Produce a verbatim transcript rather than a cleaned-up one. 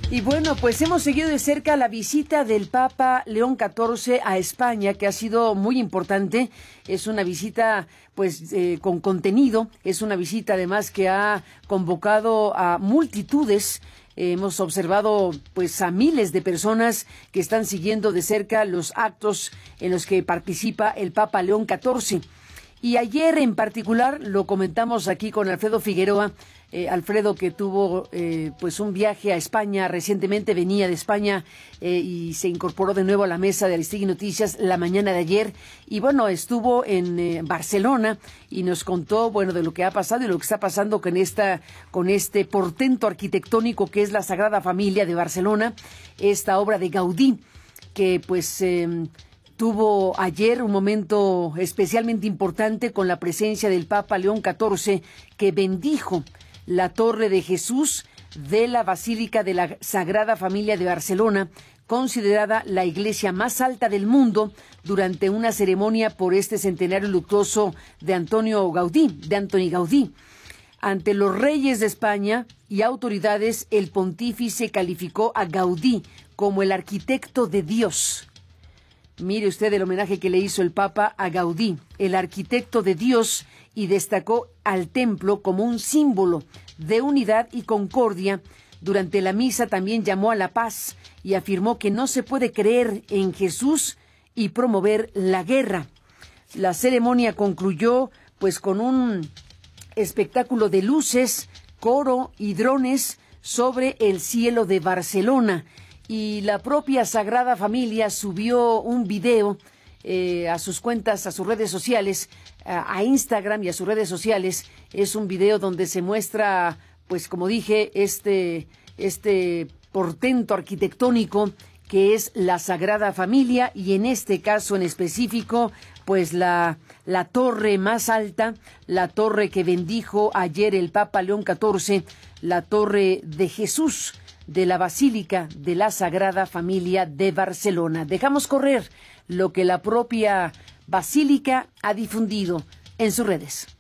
Y bueno, pues hemos seguido de cerca la visita del Papa León catorce a España, que ha sido muy importante. Es una visita pues eh, con contenido, es una visita además que ha convocado a multitudes. Eh, hemos observado pues a miles de personas que están siguiendo de cerca los actos en los que participa el Papa León catorce. Y ayer en particular, lo comentamos aquí con Alfredo Figueroa, eh, Alfredo que tuvo eh, pues un viaje a España, recientemente venía de España eh, y se incorporó de nuevo a la mesa de Aristegui Noticias la mañana de ayer. Y bueno, estuvo en eh, Barcelona y nos contó, bueno, de lo que ha pasado y lo que está pasando con esta, con este portento arquitectónico que es la Sagrada Familia de Barcelona, esta obra de Gaudí, que pues... Eh, tuvo ayer un momento especialmente importante con la presencia del Papa León catorce, que bendijo la Torre de Jesús de la Basílica de la Sagrada Familia de Barcelona, considerada la iglesia más alta del mundo, durante una ceremonia por este centenario luctuoso de Antonio Gaudí, de Antoni Gaudí. Ante los reyes de España y autoridades, el pontífice calificó a Gaudí como el arquitecto de Dios. Mire usted el homenaje que le hizo el Papa a Gaudí, el arquitecto de Dios, y destacó al templo como un símbolo de unidad y concordia. Durante la misa también llamó a la paz y afirmó que no se puede creer en Jesús y promover la guerra. La ceremonia concluyó pues con un espectáculo de luces, coro y drones sobre el cielo de Barcelona. Y la propia Sagrada Familia subió un video eh, a sus cuentas, a sus redes sociales, a, a Instagram y a sus redes sociales. Es un video donde se muestra, pues como dije, este, este portento arquitectónico que es la Sagrada Familia, y en este caso en específico, pues la, la torre más alta, la torre que bendijo ayer el Papa León catorce, la Torre de Jesús de la Basílica de la Sagrada Familia de Barcelona. Dejamos correr lo que la propia Basílica ha difundido en sus redes.